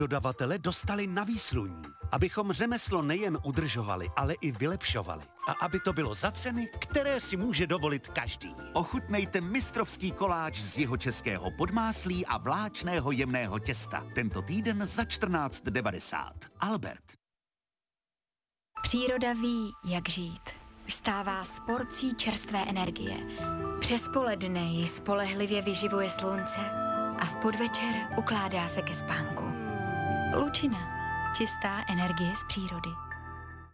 Dodavatele dostali na výsluní, abychom řemeslo nejen udržovali, ale i vylepšovali. A aby to bylo za ceny, které si může dovolit každý. Ochutnejte mistrovský koláč z jihočeského podmáslí a vláčného jemného těsta. Tento týden za 14,90. Albert. Příroda ví, jak žít. Vstává s porcí čerstvé energie. Přes poledne ji spolehlivě vyživuje slunce a v podvečer ukládá se ke spánku. Lučina. Čistá energie z přírody.